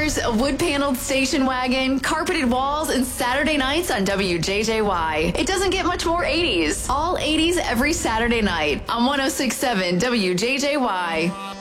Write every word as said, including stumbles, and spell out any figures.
cars, a wood-paneled station wagon, carpeted walls, and Saturday nights on W J J Y. It doesn't get much more eighties. All eighties every Saturday night on one oh six point seven W J J Y.